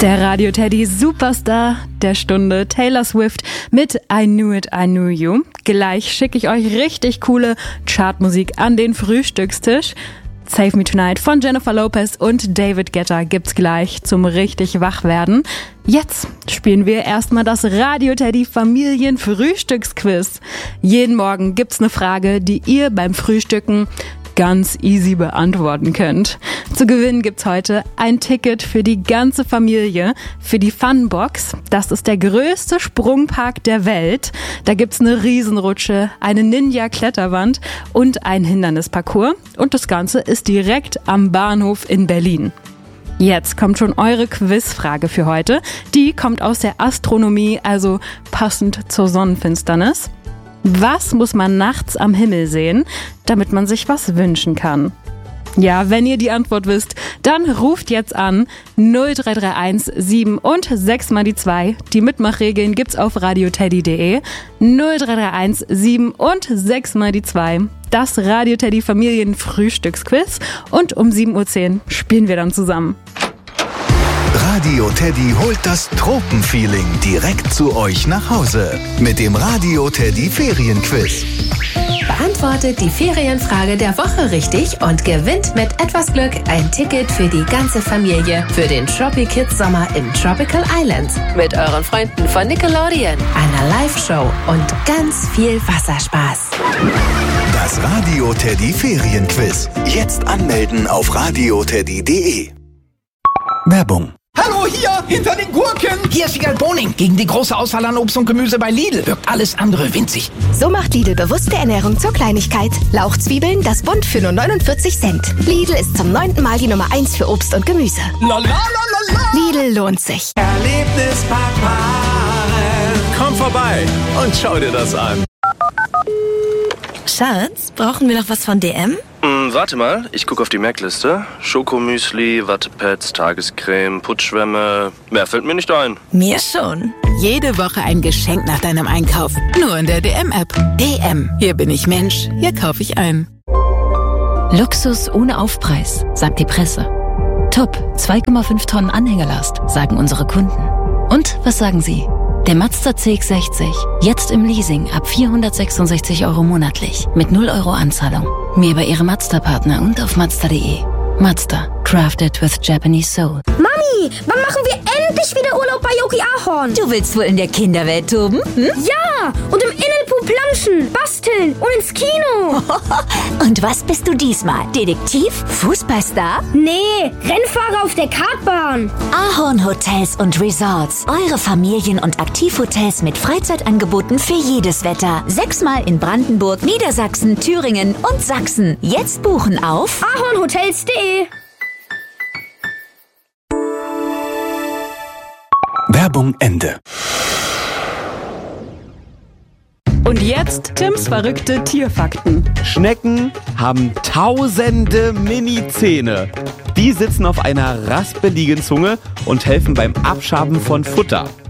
Der Radio Teddy Superstar der Stunde, Taylor Swift mit I Knew It, I Knew You. Gleich schicke ich euch richtig coole Chartmusik an den Frühstückstisch. Save Me Tonight von Jennifer Lopez und David Guetta gibt's gleich zum richtig Wachwerden. Jetzt spielen wir erstmal das Radio Teddy Familien-Frühstücksquiz. Jeden Morgen gibt's eine Frage, die ihr beim Frühstücken ganz easy beantworten könnt. Zu gewinnen gibt's heute ein Ticket für die ganze Familie für die Funbox. Das ist der größte Sprungpark der Welt. Da gibt's eine Riesenrutsche, eine Ninja-Kletterwand und ein Hindernisparcours. Und das Ganze ist direkt am Bahnhof in Berlin. Jetzt kommt schon eure Quizfrage für heute. Die kommt aus der Astronomie, also passend zur Sonnenfinsternis. Was muss man nachts am Himmel sehen, damit man sich was wünschen kann? Ja, wenn ihr die Antwort wisst, dann ruft jetzt an 0331 7 und 6 mal die 2. Die Mitmachregeln gibt's auf radioteddy.de. 0331 7 und 6 mal die 2. Das Radio Teddy Familien-Frühstücksquiz. Und um 7.10 Uhr spielen wir dann zusammen. Radio Teddy holt das Tropenfeeling direkt zu euch nach Hause mit dem Radio Teddy Ferienquiz. Beantwortet die Ferienfrage der Woche richtig und gewinnt mit etwas Glück ein Ticket für die ganze Familie für den Tropi Kids Sommer im Tropical Islands mit euren Freunden von Nickelodeon, einer Live-Show und ganz viel Wasserspaß. Das Radio Teddy Ferienquiz. Jetzt anmelden auf radioteddy.de. Werbung. Hallo, hier, hinter den Gurken! Hier ist Wiegald Boning. Gegen die große Auswahl an Obst und Gemüse bei Lidl wirkt alles andere winzig. So macht Lidl bewusste Ernährung zur Kleinigkeit. Lauchzwiebeln, das Bund für nur 49 Cent. Lidl ist zum 9. Mal die Nummer 1 für Obst und Gemüse. La la la la la. Lidl lohnt sich. Erlebnispapa, komm vorbei und schau dir das an. Schatz, brauchen wir noch was von DM? Warte mal, ich gucke auf die Merkliste. Schokomüsli, Wattepads, Tagescreme, Putzschwämme. Mehr fällt mir nicht ein. Mir schon. Jede Woche ein Geschenk nach deinem Einkauf. Nur in der DM-App. DM. Hier bin ich Mensch. Hier kaufe ich ein. Luxus ohne Aufpreis, sagt die Presse. Top, 2,5 Tonnen Anhängerlast, sagen unsere Kunden. Und was sagen Sie? Der Mazda CX-60, jetzt im Leasing ab 466 € monatlich, mit 0 € Anzahlung. Mehr bei Ihrem Mazda-Partner und auf Mazda.de. Mazda, crafted with Japanese soul. Mami, wann machen wir endlich wieder Urlaub bei Yogi Ahorn? Du willst wohl in der Kinderwelt toben? Ja, und im Innenpool planschen, basteln und ins Kino. Und was bist du diesmal? Detektiv? Fußballstar? Nee, Rennfahrer auf der Kartbahn. Ahorn Hotels und Resorts. Eure Familien- und Aktivhotels mit Freizeitangeboten für jedes Wetter. 6-mal in Brandenburg, Niedersachsen, Thüringen und Sachsen. Jetzt buchen auf ahornhotels.de. Werbung Ende. Und jetzt Tims verrückte Tierfakten. Schnecken haben tausende Mini-Zähne. Die sitzen auf einer raspeligen Zunge und helfen beim Abschaben von Futter.